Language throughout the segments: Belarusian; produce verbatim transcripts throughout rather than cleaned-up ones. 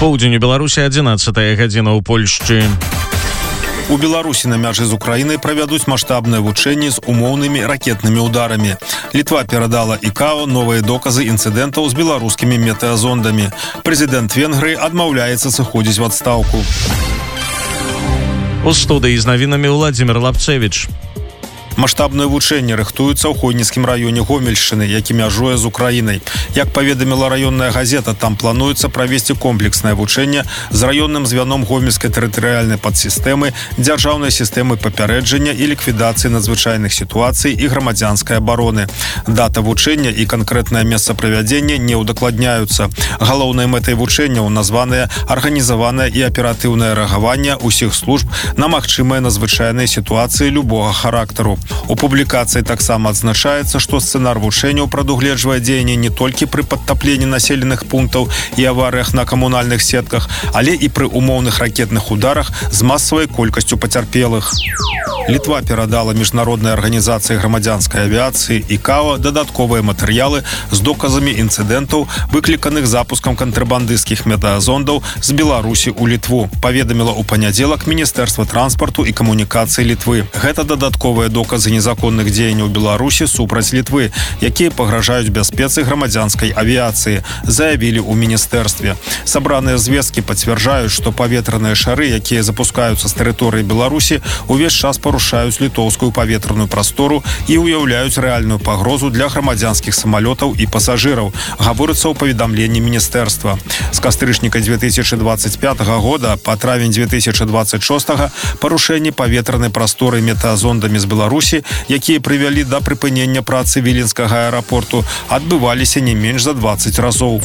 Поўдзень у Беларусі, адзінаццатая гадзіна ў Польшчы. У Беларусі на мяжы з Украінай правядуць маштабныя вучэнні з умоўнымі ракетнымі ударамі. Літва перадала ІКАО новыя доказы інцыдэнтаў з беларускімі метэазондамі. Прэзідэнт Венгрыі адмаўляецца сыходзіць в адстаўку. У студыі з навінамі Владзімир Лапцевіч. Маштабныя вучэнні рыхтуюцца ў Хойніцкім раёне Гомельшчыны, які мяжуе з Украінай. Як паведаміла раённая газета, там плануецца правесці комплекснае вучэнне з раённым звяном гомельскай тэрытарыяльнай падсістэмы, дзяржаўнай сістэмы папярэджання і ліквідацыі надзвычайных сітуацый і грамадзянскай абароны. Дата вучэння і канкрэтнае месца правядзення не ўдакладняюцца. Галоўнай мэтай вучэнняў названыя арганізаванае і аператыўнае рэагаванне ўсіх служб на магчымыя надзвычайныя сітуацыі любога характару. У публікацыі таксама адзначаецца, што сцэнар вучэнняў прадугледжвае дзеянне не толькі пры падтапленні населеных пунктаў і аварыях на камунальных сетках, але і пры умоўных ракетных ударах з масавай колькасцю пацярпелых. Літва перадала міжнароднай арганізацыі грамадзянскай авіяцыі ІКАО дадатковыя матэрыялы з доказамі інцыдэнтаў, выкліканых запускам кантрабандысцкіх метэазондаў з Беларусі ў Літву, паведаміла ў панядзелак Міністэрства транспарту і камунікацыі Літвы. Гэта дадатковыя доказы незаконных дзеянняў Беларусі супраць Літвы, якія пагражаюць бяспецы грамадзянскай авіяцыі, заявілі ў міністэрстве. Сабраныя звесткі пацвярджаюць, што паветраныя шары, якія запускаюцца з тэрыторыі Беларусі, увесь час парушаюць літоўскую паветраную прастору і ўяўляюць рэальную пагрозу для грамадзянскіх самалётаў і пасажыраў, гаворыцца ў паведамленні міністэрства. З кастрычніка дзве тысячы дваццаць пятага года па травень дзве тысячы дваццаць шостага парушэнні паветранай прасторы метэазондамі з Беларусі, якія прывялі да прыпынення працы віленскага аэрапорту, адбываліся не менш за дваццаць разоў.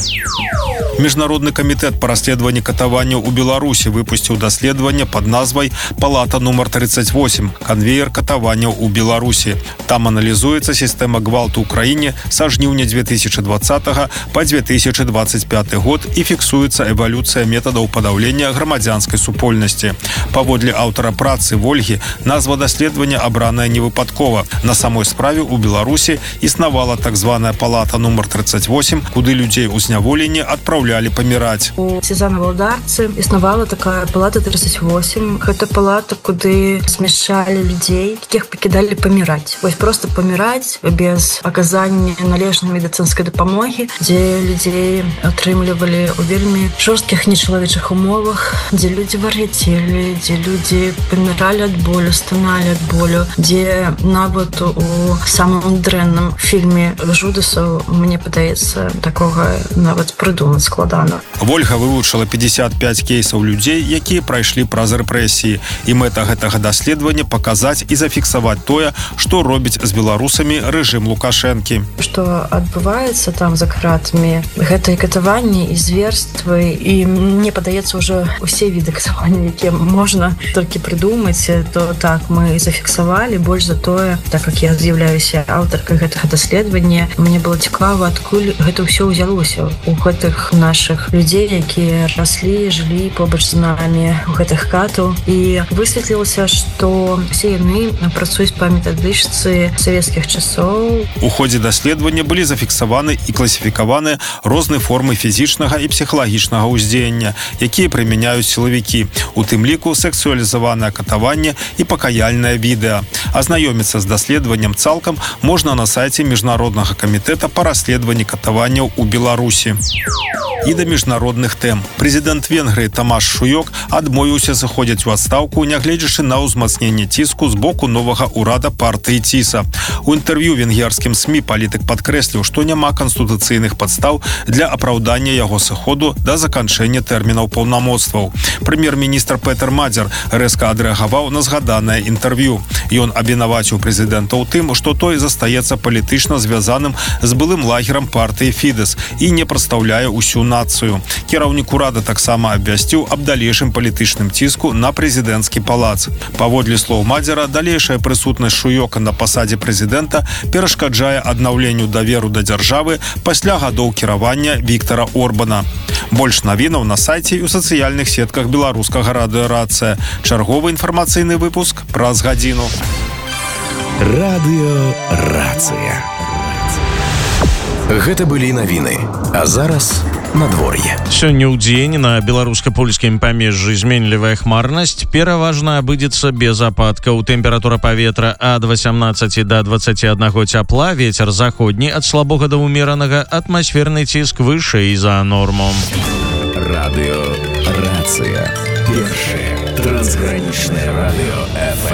Міжнародны камітэт па расследаванні катаванняў у Беларусі выпусціў даследаванне пад назвай «Палата нумар тридцать восемь. Канвеер катаванняў у Беларусі». Там аналізуецца сістэма гвалту ў краіне са жніўня дзве тысячы дваццатага па дзве тысячы дваццаць пяты год і фіксуецца эвалюцыя метадаў падаўлення грамадзянскай супольнасці. Паводле аўтара працы Вольгі, назва даследавання абраная невыпадкова. На самой справе ў Беларусі існавала так званая «Палата нумар тридцать восемь», куды людзей у зняволенні адпраўлялі паміраць. У Сезана-Валдарцы існавала такая «Палата тридцать восемь». Гэта палата, куды смяшчалі людзей, якіх пакідалі паміраць. Вось проста паміраць без аказання належнай медыцынскай дапамогі, дзе людзей атрымлівалі ў вельмі жорсткіх нечалавечых умовах, дзе людзі вар'яцелі, дзе людзі паміралі ад болю, станалі ад болю, дзе нават у самым дрэнным фільме жудасаў, мне падаецца, такога нават прыдумаць складана. Вольга вывучыла пятьдесят пять кейсаў людзей, якія прайшлі праз рэпрэсіі, і мэта гэтага даследавання паказаць і зафіксаваць тое, што робіць з беларусамі рэжым Лукашэнкі. Што адбываецца там за кратамі, гэта і катаванні, і зверствы, і мне падаецца ўжо усе віды катавання, якія можна толькі прыдумаць, то так мы зафіксавалі. Больш за тое, так як я з'яўляюся аўтаркай гэтага даследавання, мне было цікава, адкуль гэта ўсё ўзялося у гэтых нашых людзей, якія раслі, жылі побач з намі у гэтых хатаў. І высветлілася, што все яны працуюць па метадычцы савецкіх часоў. У ходзе даследавання былі зафіксаваны і класіфікаваны розныя формы фізічнага і псіхалагічнага ўздзеяння, якія прымяняюць сілавікі, у тым ліку сексуалізаванае катаванне і пакаяльнае відэа. Азнаёміцца з даследаваннем цалкам можна на сайце Міжнароднага камітэта па расследаванні катаванняў у Беларусі. І да міжнародных тэм. Прэзідэнт Венгрыі Тамаш Шуёк адмовіўся заходзіць у адстаўку, нягледзячы на ўзмацненне ціску з боку новага ўрада партыі ЦІСа. У інтэрв'ю венгерскім СМІ палітык падкрэсліў, што няма канстытуцыйных падстаў для апраўдання яго сыходу да заканчэння тэрмінаў паўнамоцтваў. Прэм'ер-міністр Петер Мадзер рэзка адрэагаваў на згаданае інтэрв'ю. Ён абвінаваціў прэзідэнта ў тым, што той застаецца палітычна звязаным з былым лагерам партыі Фідэс і не прадстаўляе ўсю нацыю. Кіраўнік урада таксама абвясціў аб далейшым палітычным ціску на прэзідэнцкі палац. Паводле слоў Мадзера, далейшая прысутнасць Шуёка на пасадзе прэзідэнта перашкаджае аднаўленню даверу да дзяржавы пасля гадоў кіравання Віктара Орбана. Больш навінаў на сайце і ў сацыяльных сетках беларускага радыё «Рацыя». Чарговы інфармацыйны выпуск праз гадзіну. Радыё «Рацыя». Гэта былі навіны. А зараз надвор'е. Сёння ў дзень на беларуска-польскім памежжы зменлівая хмарнасць, пераважна абыдзецца без ападкаў. Тэмпература паветра ад васямнаццаці да дваццаці аднаго цяпла, вецер заходні ад слабога да ўмеранага, атмасферны ціск вышэй за норму. Радыё Рацыя. Першае трансгранічнае радыё эф эм.